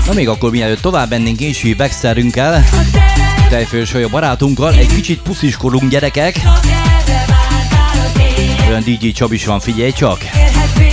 Na még akkor mielőtt tovább mennénk Ési Vexerünkkel, Tejfölsajó barátunkkal, egy kicsit pusziskolunk gyerekek. Olyan DJ Csab is van, figyelj csak!